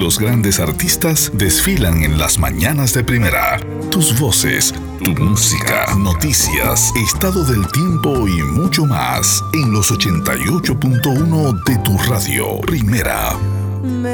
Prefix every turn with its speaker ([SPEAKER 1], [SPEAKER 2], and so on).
[SPEAKER 1] Los grandes artistas desfilan en las mañanas de Primera. Tus voces, tu música, noticias, estado del tiempo y mucho más en los 88.1 de tu radio Primera.